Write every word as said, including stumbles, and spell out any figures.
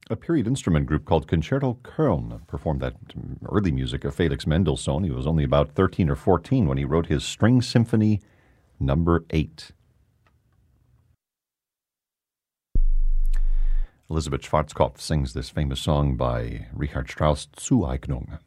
A period instrument group called Concerto Köln performed that early music of Felix Mendelssohn. He was only about thirteen or fourteen when he wrote his String Symphony Number eight. Elisabeth Schwarzkopf sings this famous song by Richard Strauss, Zueignung.